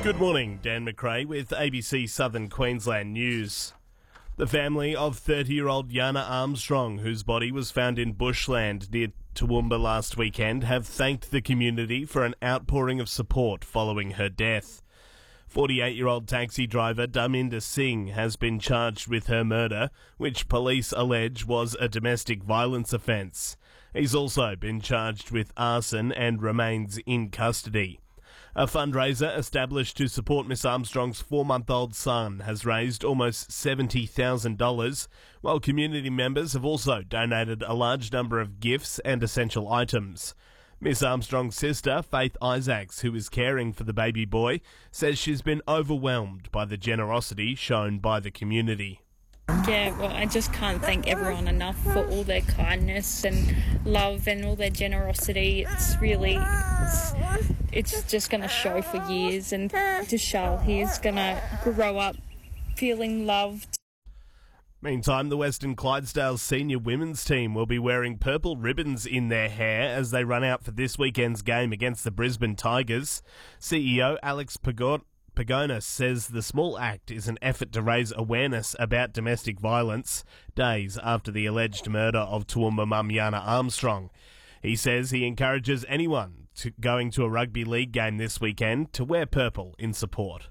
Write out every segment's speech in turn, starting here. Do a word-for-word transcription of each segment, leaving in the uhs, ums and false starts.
Good morning, Dan McRae with A B C Southern Queensland News. The family of thirty-year-old Yana Armstrong, whose body was found in bushland near Toowoomba last weekend, have thanked the community for an outpouring of support following her death. forty-eight-year-old taxi driver Dharminder Singh has been charged with her murder, which police allege was a domestic violence offence. He's also been charged with arson and remains in custody. A fundraiser established to support Miss Armstrong's four-month-old son has raised almost seventy thousand dollars, while community members have also donated a large number of gifts and essential items. Miss Armstrong's sister, Faith Isaacs, who is caring for the baby boy, says she's been overwhelmed by the generosity shown by the community. Yeah, well, I just can't thank everyone enough for all their kindness and love and all their generosity. It's really, it's, it's just going to show for years, and Deshal, he's going to grow up feeling loved. Meantime, the Western Clydesdale senior women's team will be wearing purple ribbons in their hair as they run out for this weekend's game against the Brisbane Tigers. C E O Alex Pagot Pagonis says the small act is an effort to raise awareness about domestic violence days after the alleged murder of Toowoomba mum Yana Armstrong. He says he encourages anyone to going to a rugby league game this weekend to wear purple in support.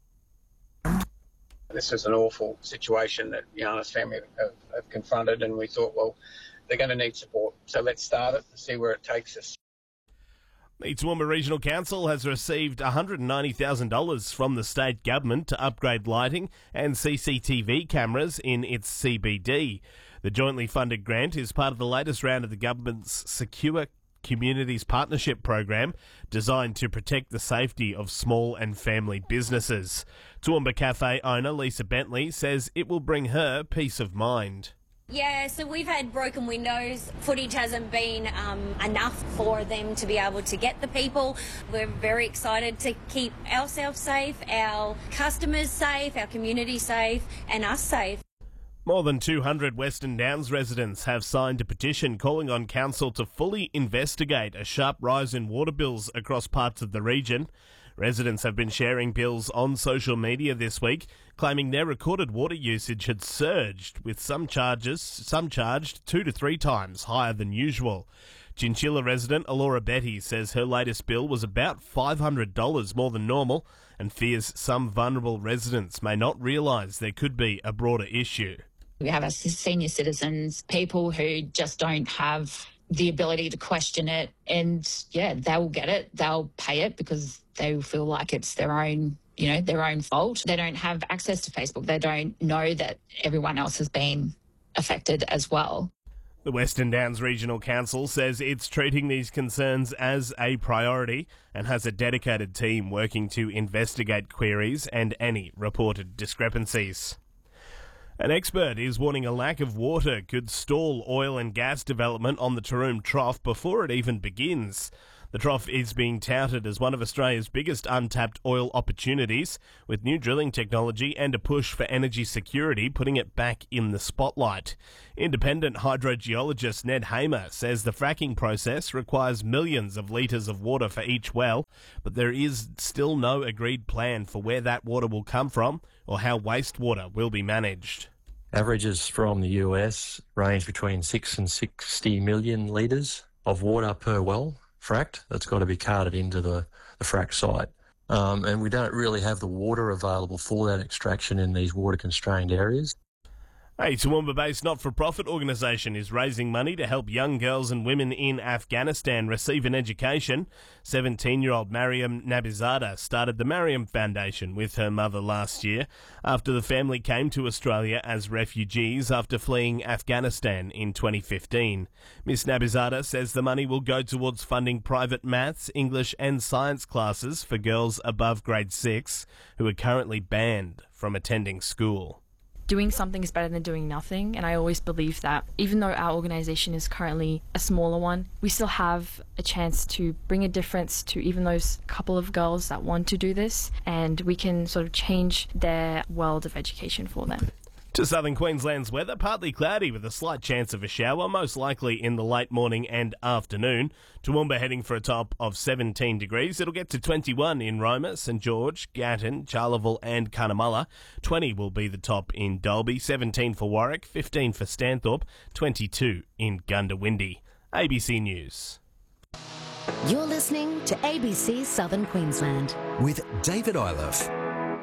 This is an awful situation that Yana's family have, have confronted, and we thought, well, they're going to need support, so let's start it and see where it takes us. The Toowoomba Regional Council has received one hundred ninety thousand dollars from the state government to upgrade lighting and C C T V cameras in its C B D. The jointly funded grant is part of the latest round of the government's Secure Communities Partnership program, designed to protect the safety of small and family businesses. Toowoomba Cafe owner Lisa Bentley says it will bring her peace of mind. Yeah, so we've had broken windows. Footage hasn't been um, enough for them to be able to get the people. We're very excited to keep ourselves safe, our customers safe, our community safe, and us safe. More than two hundred Western Downs residents have signed a petition calling on council to fully investigate a sharp rise in water bills across parts of the region. Residents have been sharing bills on social media this week, claiming their recorded water usage had surged, with some charges, some charged two to three times higher than usual. Chinchilla resident Alora Betty says her latest bill was about five hundred dollars more than normal, and fears some vulnerable residents may not realise there could be a broader issue. We have our senior citizens, people who just don't have the ability to question it, and yeah, they'll get it, they'll pay it because they feel like it's their own, you know, their own fault. They don't have access to Facebook. They don't know that everyone else has been affected as well. The Western Downs Regional Council says it's treating these concerns as a priority and has a dedicated team working to investigate queries and any reported discrepancies. An expert is warning a lack of water could stall oil and gas development on the Taroom Trough before it even begins. The trough is being touted as one of Australia's biggest untapped oil opportunities, with new drilling technology and a push for energy security putting it back in the spotlight. Independent hydrogeologist Ned Hamer says the fracking process requires millions of litres of water for each well, but there is still no agreed plan for where that water will come from or how wastewater will be managed. Averages from the U S range between six and sixty million litres of water per well fracked. That's got to be carted into the, the frack site. Um, and we don't really have the water available for that extraction in these water-constrained areas. A Toowoomba-based not-for-profit organisation is raising money to help young girls and women in Afghanistan receive an education. seventeen-year-old Mariam Nabizada started the Mariam Foundation with her mother last year after the family came to Australia as refugees after fleeing Afghanistan in twenty fifteen. Miss Nabizada says the money will go towards funding private maths, English and science classes for girls above grade six who are currently banned from attending school. Doing something is better than doing nothing, and I always believe that even though our organisation is currently a smaller one, we still have a chance to bring a difference to even those couple of girls that want to do this, and we can sort of change their world of education for them. To southern Queensland's weather, partly cloudy with a slight chance of a shower, most likely in the late morning and afternoon. Toowoomba heading for a top of seventeen degrees. It'll get to twenty-one in Roma, St George, Gatton, Charleville and Cunnamulla. twenty will be the top in Dalby, seventeen for Warwick, fifteen for Stanthorpe, twenty-two in Goondiwindi. A B C News. You're listening to A B C Southern Queensland with David Iliff.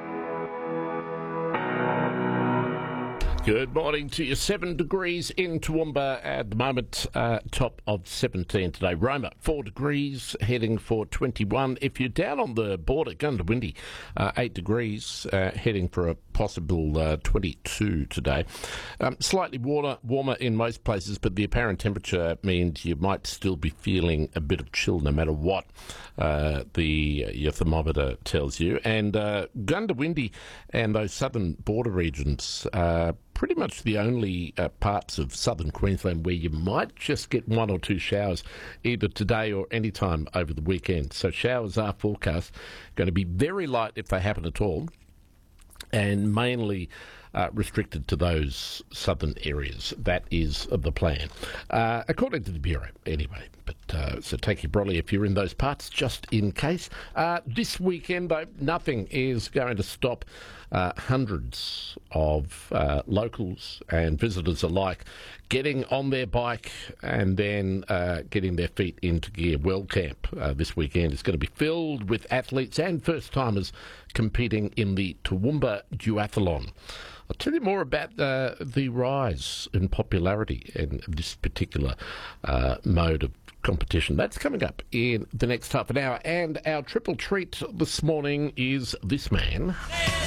Good morning to you. Seven degrees in Toowoomba at the moment, uh, top of seventeen today. Roma, four degrees, heading for twenty-one. If you're down on the border, Goondiwindi, uh, eight degrees, uh, heading for a possible uh, twenty-two today. Um, slightly warmer, warmer in most places, but the apparent temperature means you might still be feeling a bit of chill no matter what uh, the your thermometer tells you. And uh, Goondiwindi and those southern border regions uh pretty much the only uh, parts of southern Queensland where you might just get one or two showers either today or any time over the weekend. So showers are forecast, going to be very light if they happen at all, and mainly uh, restricted to those southern areas. That is the plan, uh, according to the Bureau, anyway. But uh, so take your brolly if you're in those parts, just in case. Uh, this weekend, though, nothing is going to stop uh, hundreds of uh, locals and visitors alike getting on their bike and then uh, getting their feet into gear. World Camp uh, this weekend is going to be filled with athletes and first-timers competing in the Toowoomba Duathlon. I'll tell you more about uh, the rise in popularity in this particular uh, mode of competition. That's coming up in the next half an hour. And our triple treat this morning is this man.